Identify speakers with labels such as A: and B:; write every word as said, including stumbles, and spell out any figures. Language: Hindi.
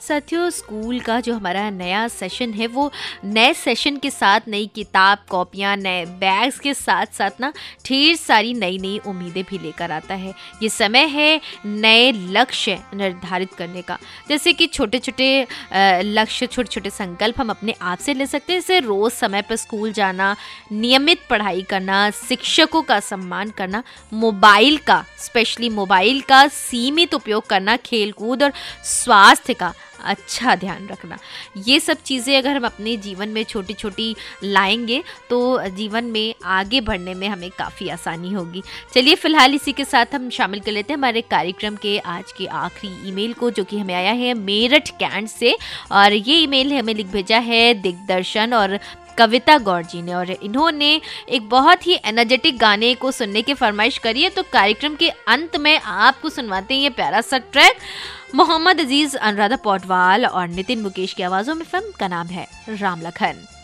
A: साथियों, स्कूल का जो हमारा नया सेशन है वो नए सेशन के साथ नई किताब, कॉपियाँ, नए बैग्स के साथ साथ ना ढेर सारी नई नई उम्मीदें भी लेकर आता है। ये समय है नए लक्ष्य निर्धारित करने का। जैसे कि छोटे छोटे लक्ष्य, छोटे छोटे संकल्प हम अपने आप से ले सकते हैं। जैसे रोज़ समय पर स्कूल जाना, नियमित पढ़ाई करना, शिक्षकों का सम्मान करना, मोबाइल का, स्पेशली मोबाइल का सीमित उपयोग करना, खेलकूद और स्वास्थ्य का अच्छा ध्यान रखना। ये सब चीज़ें अगर हम अपने जीवन में छोटी छोटी लाएंगे तो जीवन में आगे बढ़ने में हमें काफ़ी आसानी होगी। चलिए फिलहाल इसी के साथ हम शामिल कर लेते हैं हमारे कार्यक्रम के आज के आखिरी ईमेल को, जो कि हमें आया है मेरठ कैंट से। और ये ईमेल हमें लिख भेजा है दिग्दर्शन और कविता गौर जी ने, और इन्होंने एक बहुत ही एनर्जेटिक गाने को सुनने की फरमाइश करी है। तो कार्यक्रम के अंत में आपको सुनवाते हैं ये प्यारा सा ट्रैक। मोहम्मद अजीज, अनुराधा पौडवाल और नितिन मुकेश की आवाज़ों में फिल्म का नाम है राम लखन।